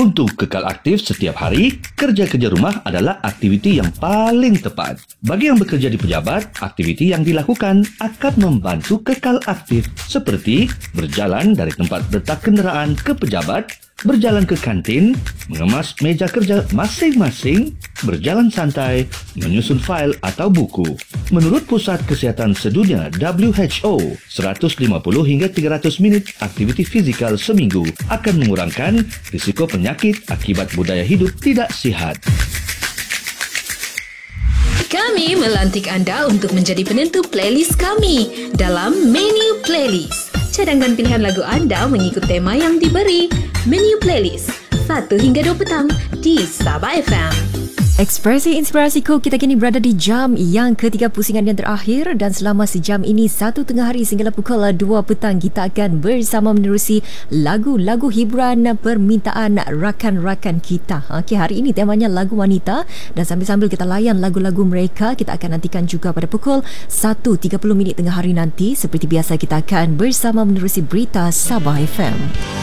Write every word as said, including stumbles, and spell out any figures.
Untuk kekal aktif setiap hari, kerja-kerja rumah adalah aktiviti yang paling tepat. Bagi yang bekerja di pejabat, aktiviti yang dilakukan akan membantu kekal aktif seperti berjalan dari tempat letak kenderaan ke pejabat, berjalan ke kantin, mengemas meja kerja masing-masing, berjalan santai, menyusun fail atau buku. Menurut Pusat Kesihatan Sedunia W H O, seratus lima puluh hingga tiga ratus minit aktiviti fizikal seminggu akan mengurangkan risiko penyakit akibat budaya hidup tidak sihat. Kami melantik anda untuk menjadi penentu playlist kami dalam Menu Playlist. Cadangkan pilihan lagu anda mengikut tema yang diberi. Menu Playlist, satu hingga dua petang di Sabah F M. Ekspresi Inspirasiku, kita kini berada di jam yang ketiga pusingan yang terakhir dan selama sejam ini satu tengah hari sehingga pukul dua petang kita akan bersama menerusi lagu-lagu hiburan permintaan rakan-rakan kita. Okey, hari ini temanya lagu wanita dan sambil-sambil kita layan lagu-lagu mereka, kita akan nantikan juga pada pukul satu tiga puluh minit tengah hari nanti seperti biasa kita akan bersama menerusi berita Sabah F M.